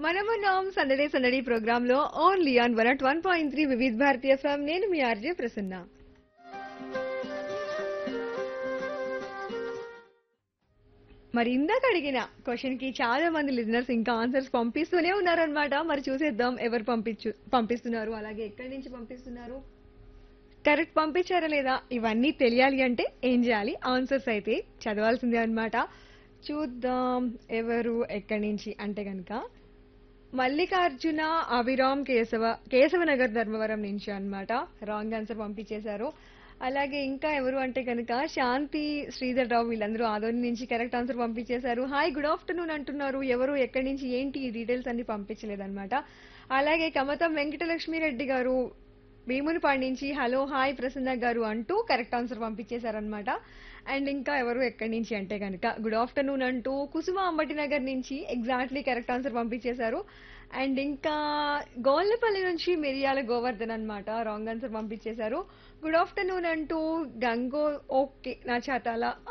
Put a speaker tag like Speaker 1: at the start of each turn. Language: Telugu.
Speaker 1: మనమున్నాం సందడే సందడి ప్రోగ్రామ్ లో ఓన్లీ ఆన్ 101.3 వివిధ భారతీయ ఎఫ్ఎం. నేను మీ ఆర్జే ప్రసన్న. మరి ఇందాక అడిగిన క్వశ్చన్ కి చాలా మంది లిజనర్స్ ఇంకా ఆన్సర్స్ పంపిస్తూనే ఉన్నారనమాట. మరి చూసేద్దాం ఎవరు పంపిస్తున్నారు, అలాగే ఎక్కడి నుంచి పంపిస్తున్నారు, కరెక్ట్ పంపించారా లేదా, ఇవన్నీ తెలియాలి అంటే ఏం చేయాలి, ఆన్సర్స్ అయితే చదవాల్సిందే అన్నమాట. చూద్దాం ఎవరు ఎక్కడి నుంచి అంటే గనక మల్లికార్జున అభిరామ్ కేశవనగర్ ధర్మవరం నుంచి అన్నమాట. రాంగ్ ఆన్సర్ పంపించేశారు. అలాగే ఇంకా ఎవరు అంటే కనుక శాంతి శ్రీధర్ రావు, వీళ్ళందరూ ఆదోని నుంచి కరెక్ట్ ఆన్సర్ పంపించేశారు. హాయ్ గుడ్ ఆఫ్టర్నూన్ అంటున్నారు. ఎవరు ఎక్కడి నుంచి ఏంటి ఈ డీటెయిల్స్ అన్ని పంపించలేదన్నమాట. అలాగే కమతం వెంకటలక్ష్మి రెడ్డి గారు భీమునిపాడు నుంచి హలో హాయ్ ప్రసన్న గారు అంటూ కరెక్ట్ ఆన్సర్ పంపించేశారనమాట. అండ్ ఇంకా ఎవరు ఎక్కడి నుంచి అంటే కనుక గుడ్ ఆఫ్టర్నూన్ అంటూ కుసుమ అంబటి నగర్ నుంచి ఎగ్జాక్ట్లీ కరెక్ట్ ఆన్సర్ పంపించేశారు. అండ్ ఇంకా గోల్లపల్లి నుంచి మిరియాల గోవర్ధన్ అన్నమాట, రాంగ్ ఆన్సర్ పంపించేశారు. గుడ్ ఆఫ్టర్నూన్ అంటూ గంగో ఓకే నా చాతాల